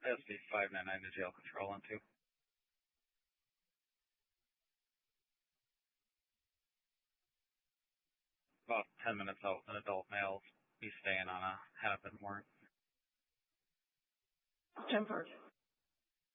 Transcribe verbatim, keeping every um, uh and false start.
S B five nine nine to jail control on two. About ten minutes out with an adult male. Be staying on a happen warrant. ten four.